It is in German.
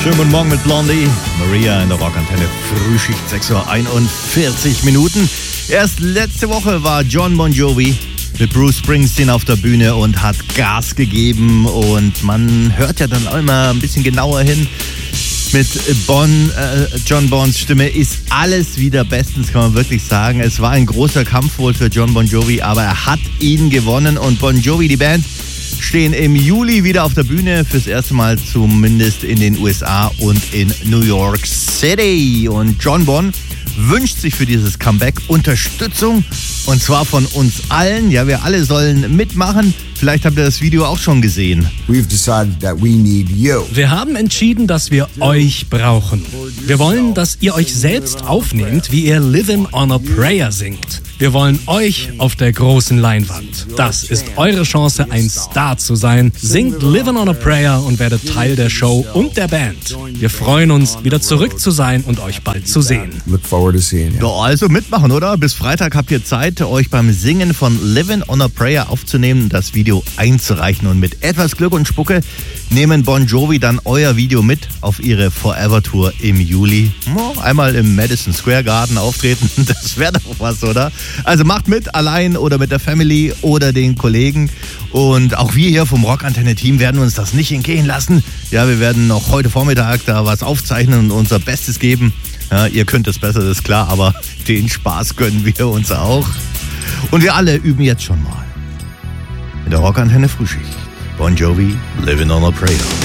Schönen guten Morgen mit Blondie. Maria in der Rockantenne. Frühschicht, 6:41 Uhr. Erst letzte Woche war Jon Bon Jovi mit Bruce Springsteen auf der Bühne und hat Gas gegeben. Und man hört ja dann auch immer ein bisschen genauer hin. Mit Jon Bons Stimme ist alles wieder bestens, kann man wirklich sagen. Es war ein großer Kampf wohl für Jon Bon Jovi, aber er hat ihn gewonnen. Und Bon Jovi, die Band, stehen im Juli wieder auf der Bühne, fürs erste Mal zumindest in den USA und in New York City. Und Jon Bon wünscht sich für dieses Comeback Unterstützung, und zwar von uns allen. Ja, wir alle sollen mitmachen. Vielleicht habt ihr das Video auch schon gesehen. Wir haben entschieden, dass wir euch brauchen. Wir wollen, dass ihr euch selbst aufnehmt, wie ihr Livin' on a Prayer singt. Wir wollen euch auf der großen Leinwand. Das ist eure Chance, ein Star zu sein. Singt Livin' on a Prayer und werdet Teil der Show und der Band. Wir freuen uns, wieder zurück zu sein und euch bald zu sehen. Ja, also mitmachen, oder? Bis Freitag habt ihr Zeit, euch beim Singen von Livin' on a Prayer aufzunehmen, das Video einzureichen. Und mit etwas Glück und Spucke nehmen Bon Jovi dann euer Video mit auf ihre Forever Tour im Juli. Einmal im Madison Square Garden auftreten, das wäre doch was, oder? Also macht mit, allein oder mit der Family oder den Kollegen. Und auch wir hier vom Rockantenne-Team werden uns das nicht entgehen lassen. Ja, wir werden noch heute Vormittag da was aufzeichnen und unser Bestes geben. Ja, ihr könnt es besser, das ist klar, aber den Spaß gönnen wir uns auch. Und wir alle üben jetzt schon mal. In der Rockantenne Frühschicht. Bon Jovi, Livin' on a Prayer.